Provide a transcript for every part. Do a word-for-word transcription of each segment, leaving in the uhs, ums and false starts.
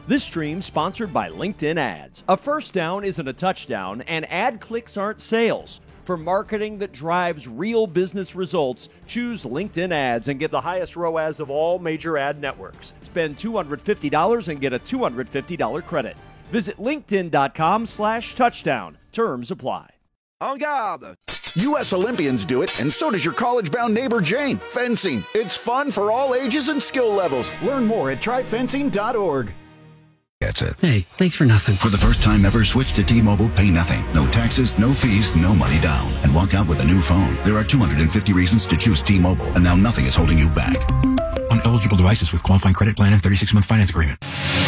This stream sponsored by LinkedIn Ads. A first down isn't a touchdown, and ad clicks aren't sales. For marketing that drives real business results, choose LinkedIn Ads and get the highest R O A S of all major ad networks. Spend two hundred fifty dollars and get a two hundred fifty dollars credit. Visit linkedin.com slash touchdown. Terms apply. En garde! U S Olympians do it, and so does your college-bound neighbor Jane. Fencing. It's fun for all ages and skill levels. Learn more at try fencing dot org. That's it. Hey, thanks for nothing. For the first time ever, switch to T-Mobile, pay nothing. No taxes, no fees, no money down. And walk out with a new phone. There are two hundred fifty reasons to choose T-Mobile, and now nothing is holding you back. On eligible devices with qualifying credit plan and thirty-six month finance agreement.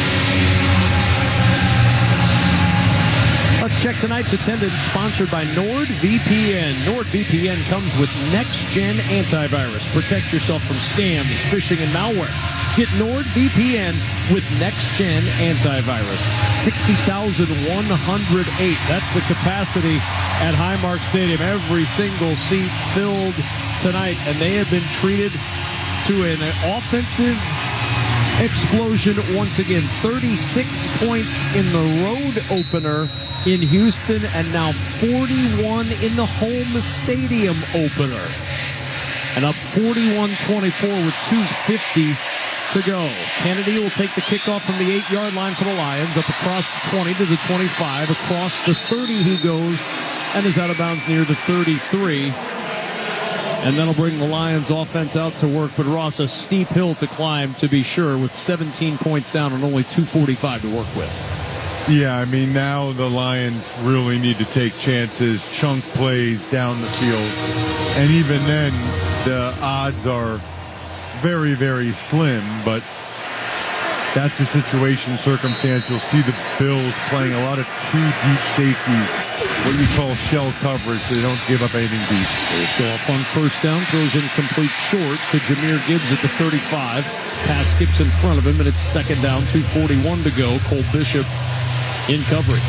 Let's check tonight's attendance, sponsored by NordVPN. NordVPN comes with next-gen antivirus. Protect yourself from scams, phishing, and malware. Get NordVPN with next-gen antivirus. sixty thousand one hundred eight. That's the capacity at Highmark Stadium. Every single seat filled tonight, and they have been treated to an offensive explosion once again. thirty-six points in the road opener in Houston, and now forty-one in the home stadium opener. And up forty-one twenty-four with two fifty to go. Kennedy will take the kickoff from the eight-yard line for the Lions, up across the twenty to the twenty-five. Across the thirty he goes, and is out of bounds near the thirty-three. And that'll bring the Lions offense out to work, but Ross, a steep hill to climb, to be sure, with seventeen points down and only two forty-five to work with. Yeah, I mean, now the Lions really need to take chances, chunk plays down the field. And even then, the odds are very, very slim, but that's the situation, circumstance. You'll see the Bills playing a lot of two deep safeties, what you call shell coverage, so they don't give up anything deep. There's Goff on first down, throws incomplete short to Jahmyr Gibbs at the thirty-five. Pass skips in front of him, and it's second down, two forty-one to go. Cole Bishop in coverage.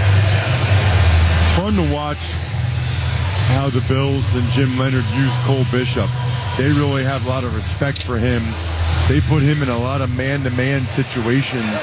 It's fun to watch how the Bills and Jim Leonard use Cole Bishop. They really have a lot of respect for him. They put him in a lot of man-to-man situations.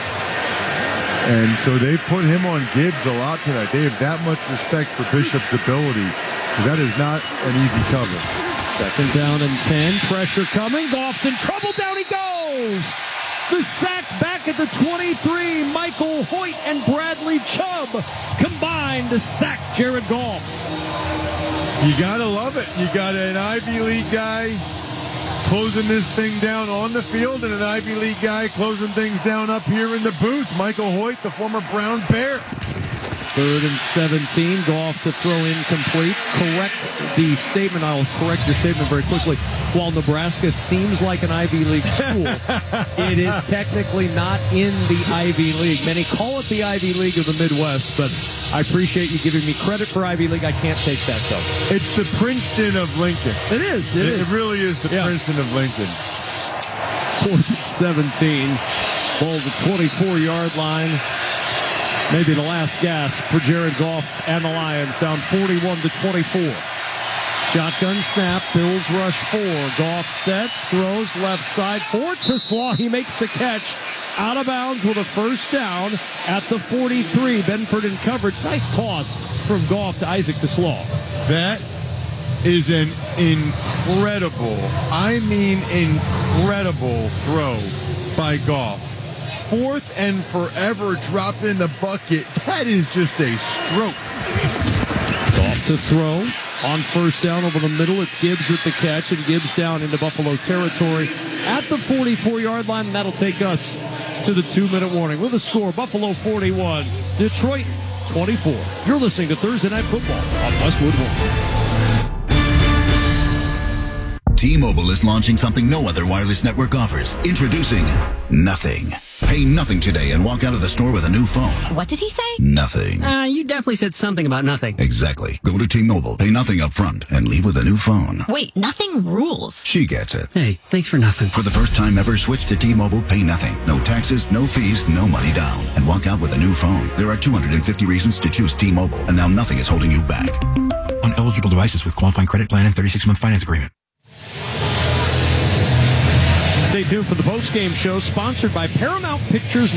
And so they put him on Gibbs a lot tonight. They have that much respect for Bishop's ability, because that is not an easy cover. Second down and ten. Pressure coming. Goff's in trouble. Down he goes. The sack back at the twenty-three. Michael Hoyt and Bradley Chubb combined to sack Jared Goff. You got to love it. You got an Ivy League guy closing this thing down on the field, and an Ivy League guy closing things down up here in the booth. Michael Hoyt, the former Brown Bear. Third and seventeen. Goff to throw incomplete. Correct the statement. I'll correct your statement very quickly. While Nebraska seems like an Ivy League school, it is technically not in the Ivy League. Many call it the Ivy League of the Midwest, but I appreciate you giving me credit for Ivy League. I can't take that, though. It's the Princeton of Lincoln. It is. It, it, is. it really is the yeah. Princeton of Lincoln. Fourth and seventeen. Ball the twenty-four-yard line. Maybe the last gasp for Jared Goff and the Lions, down forty-one to twenty-four. Shotgun snap, Bills rush four. Goff sets, throws left side for Tuslaw. He makes the catch. Out of bounds with a first down at the forty-three. Benford in coverage. Nice toss from Goff to Isaac Tuslaw. That is an incredible, I mean incredible throw by Goff. Fourth and forever, drop in the bucket. That is just a stroke. Goff to throw. On first down over the middle, it's Gibbs with the catch, and Gibbs down into Buffalo territory at the forty-four-yard line, and that'll take us to the two-minute warning. With a score, Buffalo forty-one, Detroit twenty-four. You're listening to Thursday Night Football on Westwood One. T-Mobile is launching something no other wireless network offers. Introducing Nothing. Pay nothing today and walk out of the store with a new phone. What did he say? Nothing. Uh, you definitely said something about nothing. Exactly. Go to T-Mobile, pay nothing up front, and leave with a new phone. Wait, nothing rules. She gets it. Hey, thanks for nothing. For the first time ever, switch to T-Mobile, pay nothing. No taxes, no fees, no money down. And walk out with a new phone. There are two hundred fifty reasons to choose T-Mobile, and now nothing is holding you back. On eligible devices with qualifying credit plan and thirty-six month finance agreement. Stay tuned for the post-game show, sponsored by Paramount Pictures